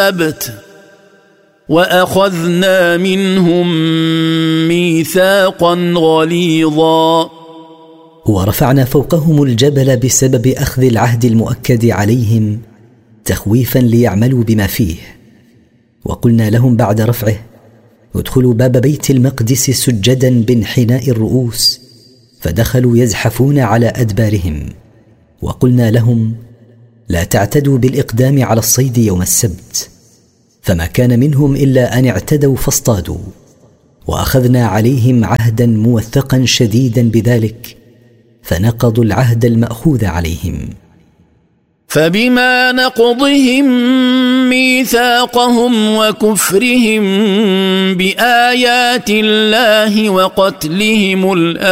السبت وأخذنا منهم ميثاقا غليظا ورفعنا فوقهم الجبل بسبب أخذ العهد المؤكد عليهم تخويفا ليعملوا بما فيه. وقلنا لهم بعد رفعه: ادخلوا باب بيت المقدس سجدا بانحناء الرؤوس، فدخلوا يزحفون على أدبارهم. وقلنا لهم: لا تعتدوا بالإقدام على الصيد يوم السبت، فما كان منهم إلا أن اعتدوا فاصطادوا. وأخذنا عليهم عهدا موثقا شديدا بذلك، فنقضوا العهد المأخوذ عليهم. فبما نقضهم ميثاقهم وكفرهم بآيات الله وقتلهم